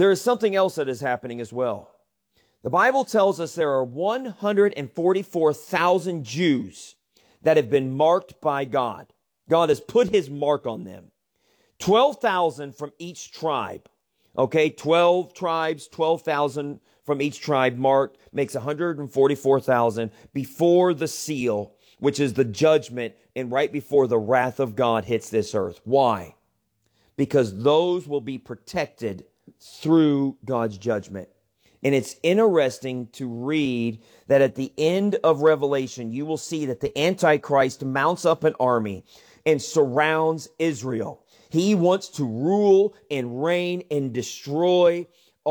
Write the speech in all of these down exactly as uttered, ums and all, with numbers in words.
there is something else that is happening as well. The Bible tells us there are one hundred forty-four thousand Jews that have been marked by God. God has put his mark on them. twelve thousand from each tribe. Okay, twelve tribes, twelve thousand from each tribe marked makes one hundred forty-four thousand before the seal, which is the judgment, and right before the wrath of God hits this earth. Why? Because those will be protected through God's judgment. And it's interesting to read that at the end of Revelation, you will see that the Antichrist mounts up an army and surrounds Israel. He wants to rule and reign and destroy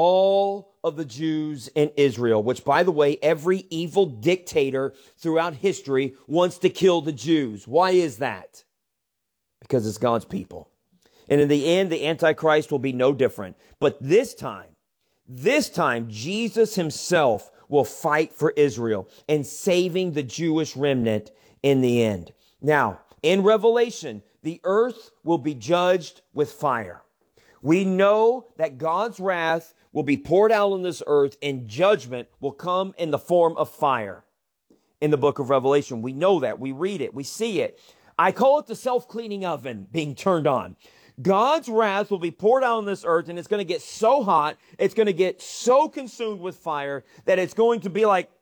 all of the Jews in Israel, which, by the way, every evil dictator throughout history wants to kill the Jews. Why is that? Because it's God's people. And in the end, the Antichrist will be no different. But this time, this time, Jesus himself will fight for Israel and saving the Jewish remnant in the end. Now, in Revelation, the earth will be judged with fire. We know that God's wrath will be poured out on this earth and judgment will come in the form of fire. In the book of Revelation, we know that. We read it. We see it. I call it the self-cleaning oven being turned on. God's wrath will be poured out on this earth, and it's going to get so hot, it's going to get so consumed with fire that it's going to be like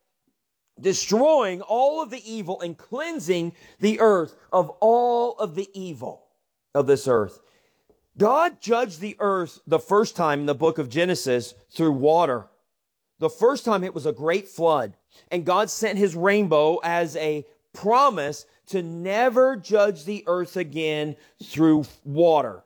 destroying all of the evil and cleansing the earth of all of the evil of this earth. God judged the earth the first time in the book of Genesis through water. The first time it was a great flood, and God sent his rainbow as a promise to never judge the earth again through water.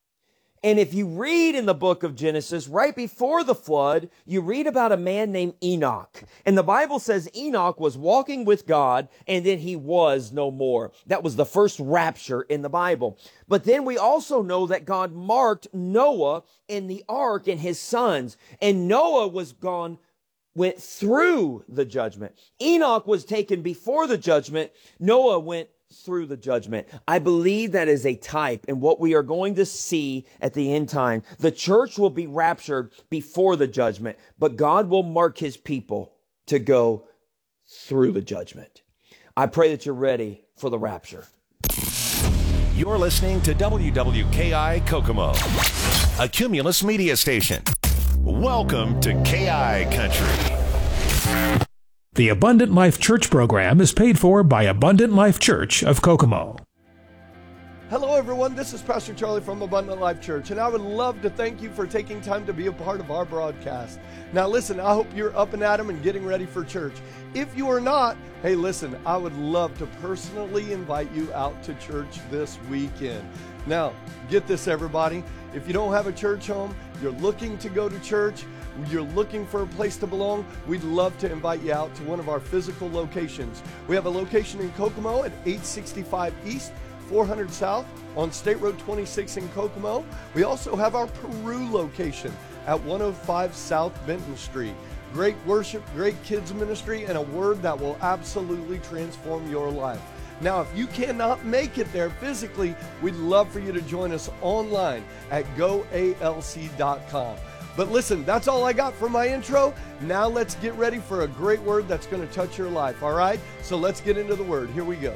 And if you read in the book of Genesis, right before the flood, you read about a man named Enoch. And the Bible says Enoch was walking with God, and then he was no more. That was the first rapture in the Bible. But then we also know that God marked Noah in the ark and his sons. And Noah was gone, went through the judgment. Enoch was taken before the judgment. Noah went through the judgment. I believe that is a type in what we are going to see at the end time. The church will be raptured before the judgment, but God will mark his people to go through the judgment. I pray that you're ready for the rapture. You're listening to W W K I Kokomo, a Cumulus media station. Welcome to K I Country. The Abundant Life Church program is paid for by Abundant Life Church of Kokomo. Hello, everyone. This is Pastor Charlie from Abundant Life Church, and I would love to thank you for taking time to be a part of our broadcast. Now, listen, I hope you're up and at 'em and getting ready for church. If you are not, hey, listen, I would love to personally invite you out to church this weekend. Now, get this, everybody. If you don't have a church home, you're looking to go to church, you're looking for a place to belong, we'd love to invite you out to one of our physical locations. We have a location in Kokomo at eight sixty-five East, four hundred South on State Road twenty-six in Kokomo. We also have our Peru location at one oh five South Benton Street. Great worship, great kids ministry, and a word that will absolutely transform your life. Now, if you cannot make it there physically, we'd love for you to join us online at go A L C dot com. But listen, that's all I got for my intro. Now let's get ready for a great word that's going to touch your life, all right? So let's get into the word. Here we go.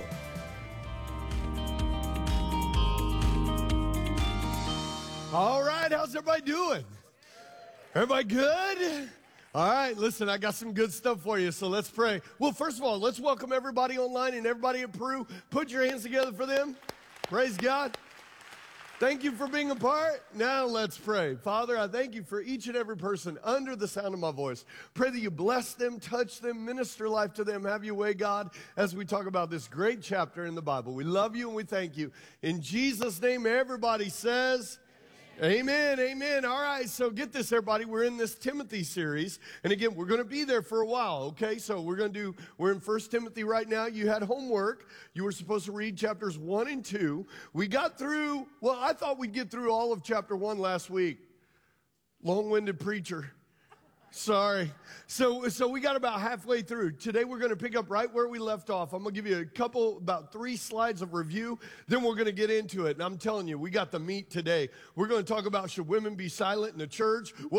All right, how's everybody doing? Everybody good? All right, listen, I got some good stuff for you, so let's pray. Well, first of all, let's welcome everybody online and everybody in Peru. Put your hands together for them. Praise God. Thank you for being a part. Now let's pray. Father, I thank you for each and every person under the sound of my voice. Pray that you bless them, touch them, minister life to them. Have your way, God, as we talk about this great chapter in the Bible. We love you and we thank you. In Jesus' name, everybody says, amen, amen. All right, so get this, everybody. We're in this Timothy series. And again, we're going to be there for a while, okay? So we're going to do, we're in First Timothy right now. You had homework. You were supposed to read chapters one and two. We got through, well, I thought we'd get through all of chapter one last week. Long-winded preacher. Sorry. So so we got about halfway through. Today we're going to pick up right where we left off. I'm going to give you a couple, about three slides of review. Then we're going to get into it. And I'm telling you, we got the meat today. We're going to talk about should women be silent in the church?